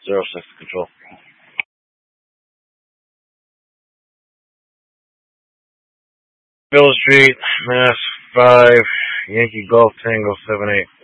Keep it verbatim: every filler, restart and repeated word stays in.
Zero six control. Bill Street, Mass five, Yankee Golf Tango seven eight.